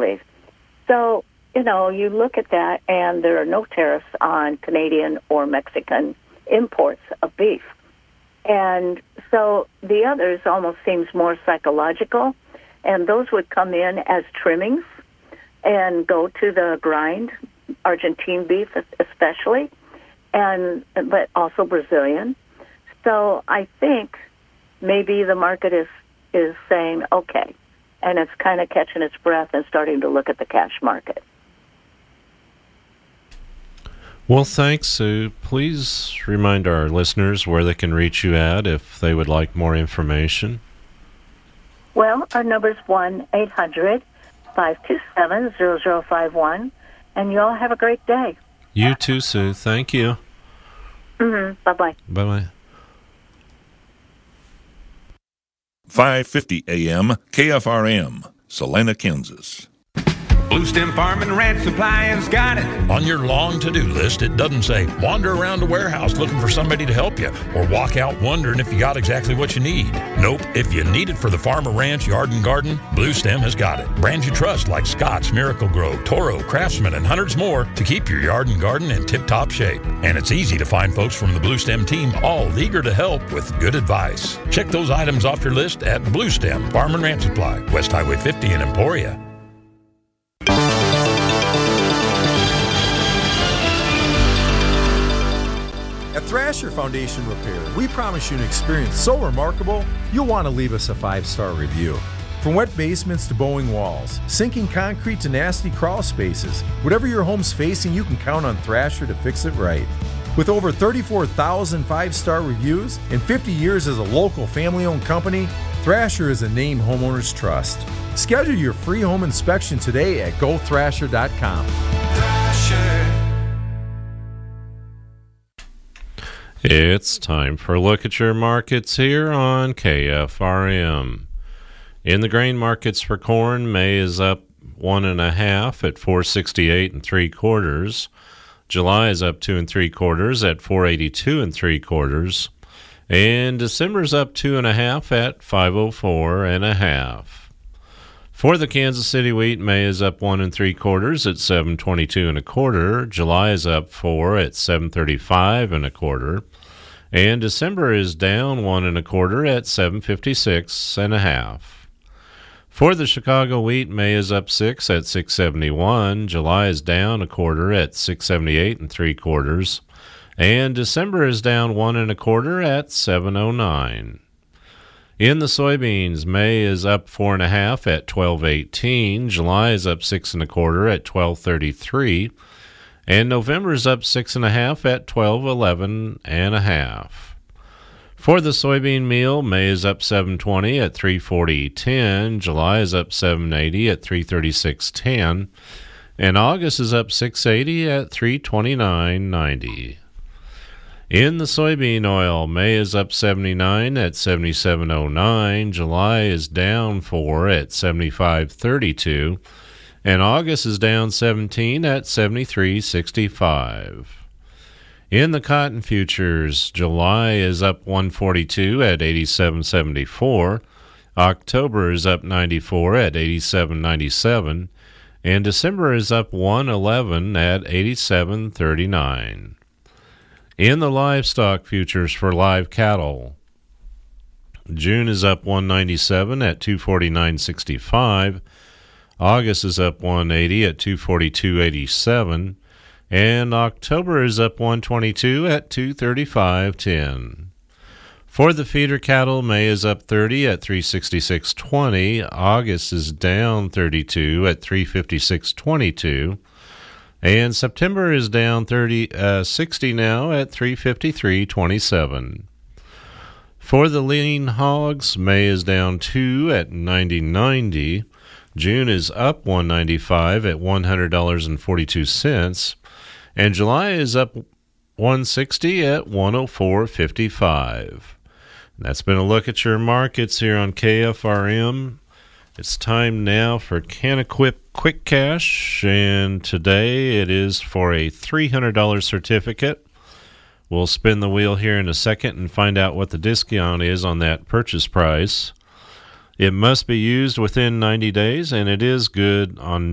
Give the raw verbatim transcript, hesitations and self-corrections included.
believe. So, you know, you look at that, and there are no tariffs on Canadian or Mexican imports of beef. And so the others almost seems more psychological, and those would come in as trimmings and go to the grind, Argentine beef especially, and but also Brazilian. So I think maybe the market is, is saying, okay, and it's kind of catching its breath and starting to look at the cash market. Well, thanks, Sue. Please remind our listeners where they can reach you at if they would like more information. Well, our number is one eight hundred five two seven zero zero five one, and you all have a great day. You too, Sue. Thank you. Mm-hmm. Bye-bye. Bye-bye. five fifty A M K F R M, Salina, Kansas. Blue Stem Farm and Ranch Supply has got it. On your long to-do list, it doesn't say wander around a warehouse looking for somebody to help you or walk out wondering if you got exactly what you need. Nope. If you need it for the farm or ranch, yard and garden, Blue Stem has got it. Brands you trust like Scott's, Miracle Grow, Toro, Craftsman, and hundreds more to keep your yard and garden in tip-top shape. And it's easy to find folks from the Blue Stem team all eager to help with good advice. Check those items off your list at Blue Stem Farm and Ranch Supply, West Highway fifty in Emporia. At Thrasher Foundation Repair, we promise you an experience so remarkable, you'll want to leave us a five-star review. From wet basements to bowing walls, sinking concrete to nasty crawl spaces, whatever your home's facing, you can count on Thrasher to fix it right. With over thirty-four thousand five-star reviews and fifty years as a local family-owned company, Thrasher is a name homeowners trust. Schedule your free home inspection today at go thrasher dot com. Thrasher. It's time for a look at your markets here on K F R M. In the grain markets for corn, May is up one and a half at four sixty-eight and three quarters. July is up two and three quarters at four eighty-two and three quarters, and December's up two and a half at five oh four and a half. For the Kansas City wheat, May is up one and three quarters at seven twenty-two and a quarter. July is up four at seven thirty-five and a quarter, and December is down one and a quarter at seven fifty-six and a half. For the Chicago wheat, May is up six at six seventy-one. July is down a quarter at six seventy-eight and three quarters, and December is down one and a quarter at seven oh nine. In the soybeans, May is up four and a half at twelve eighteen. July is up six and a quarter at twelve thirty-three, and November is up six and a half at twelve eleven and a half. For the soybean meal, May is up seven twenty at three forty ten. July is up seven eighty at three thirty-six ten, and August is up six eighty at three twenty-nine ninety. In the soybean oil, May is up seventy-nine at seventy-seven oh nine, July is down four at seventy-five thirty-two, and August is down seventeen at seventy-three sixty-five. In the cotton futures, July is up one forty-two at eighty-seven seventy-four, October is up ninety-four at eighty-seven ninety-seven, and December is up one eleven at eighty-seven thirty-nine. In the livestock futures for live cattle, June is up one ninety-seven at two forty-nine sixty-five, August is up one eighty at two forty-two eighty-seven, and October is up one twenty-two at two thirty-five ten. For the feeder cattle, May is up thirty at three sixty-six twenty, August is down thirty-two at three fifty-six twenty-two, and September is down thirty, uh, sixty now at three fifty-three twenty-seven. For the lean hogs, May is down two at ninety ninety. June is up one ninety-five at one hundred dollars and forty-two cents, and July is up one sixty at one oh four fifty-five. That's been a look at your markets here on K F R M. It's time now for CanEquip Quick Cash, and today it is for a three hundred dollars certificate. We'll spin the wheel here in a second and find out what the discount is on that purchase price. It must be used within ninety days, and it is good on